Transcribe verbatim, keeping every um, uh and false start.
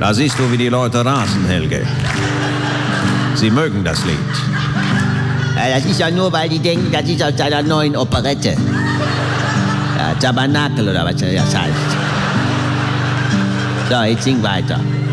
Da siehst du, wie die Leute rasen, Helge. Sie mögen das Lied. Ja, das ist ja nur, weil die denken, das ist aus deiner neuen Operette. Ja, Tabernakel oder was das heißt. So, jetzt sing weiter.